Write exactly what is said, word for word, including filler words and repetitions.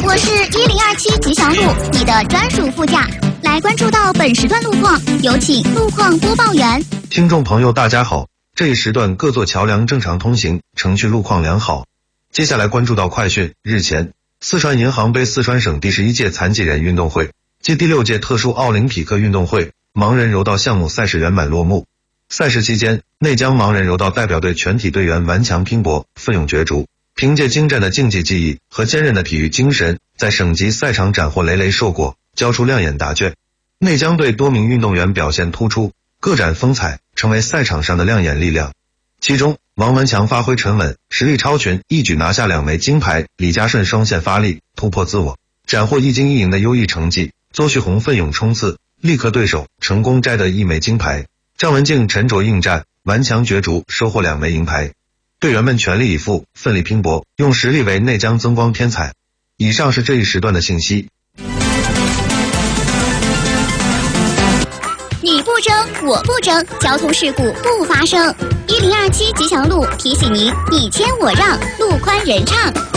我是一零二七吉祥路，你的专属副驾。来关注到本时段路况，有请路况播报员。 听众朋友大家好，这一时段各座桥梁正常通行，城区路况良好。接下来关注到快讯，日前，四川银行杯四川省第十一届残疾人运动会暨第六届特殊奥林匹克运动会盲人柔道项目赛事圆满落幕。赛事期间，内江盲人柔道代表队全体队员顽强拼搏，奋勇角逐，凭借精湛的竞技技艺和坚韧的体育精神，在省级赛场斩获累累硕果，交出亮眼答卷。内江队多名运动员表现突出，各展风采，成为赛场上的亮眼力量。其中，王文强发挥沉稳，实力超群，一举拿下两枚金牌；李嘉顺双线发力，突破自我，斩获一金一银的优异成绩；邹旭红奋勇冲刺，力克对手，成功摘得一枚金牌；张文静沉着应战，顽强角逐，收获两枚银牌。队员们全力以赴，奋力拼搏，用实力为内江增光添彩。以上是这一时段的信息。 你不争，我不争，交通事故不发生。一零二七吉祥路提醒您：你谦我让，路宽人畅。